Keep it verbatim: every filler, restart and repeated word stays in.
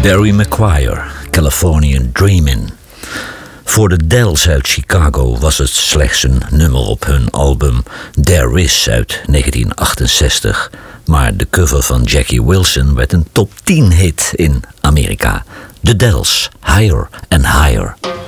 Barry McGuire, Californian Dreamin'. Voor de Dells uit Chicago was het slechts een nummer op hun album There Is uit negentien achtenzestig. Maar de cover van Jackie Wilson werd een top tien hit in Amerika. The Dells, Higher and Higher.